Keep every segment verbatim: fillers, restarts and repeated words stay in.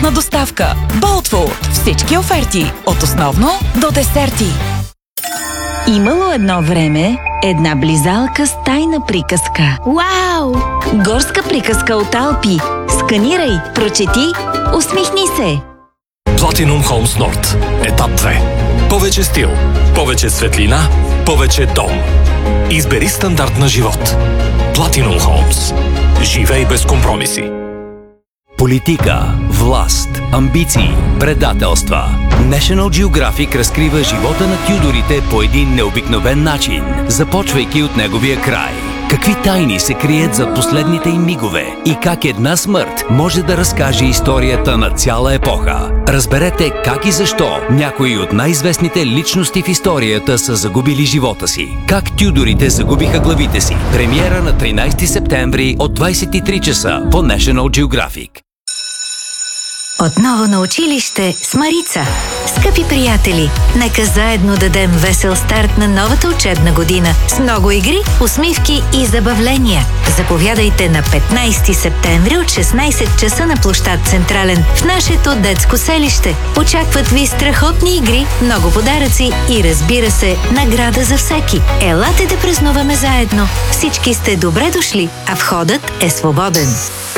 безплатна доставка. Bolt Food. Всички оферти. От основно до десерти. Имало едно време една близалка с тайна приказка. Вау! Горска приказка от Алпи. Сканирай, прочети, усмихни се. Platinum Homes Nord. Етап две. Повече стил, повече светлина, повече дом. Избери стандарт на живот. Platinum Homes. Живей без компромиси. Политика, власт, амбиции, предателства. National Geographic разкрива живота на Тюдорите по един необикновен начин, започвайки от неговия край. Какви тайни се крият зад последните им мигове и как една смърт може да разкаже историята на цяла епоха. Разберете как и защо някои от най-известните личности в историята са загубили живота си. Как Тюдорите загубиха главите си. Премиера на тринайсети септември от двайсет и три часа по National Geographic. Отново на училище с Марица. Скъпи приятели, нека заедно дадем весел старт на новата учебна година с много игри, усмивки и забавления. Заповядайте на петнайсети септември от шестнайсет часа на площад Централен в нашето детско селище. Очакват ви страхотни игри, много подаръци и, разбира се, награда за всеки. Елате да празнуваме заедно. Всички сте добре дошли, а входът е свободен.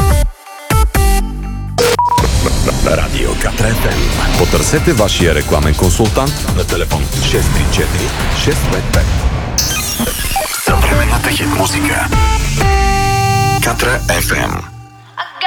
Радио Катра еф ем. Потърсете вашия рекламен консултант на телефон шест три четири шест пет пет. Съвременната хит музика. Катра еф ем.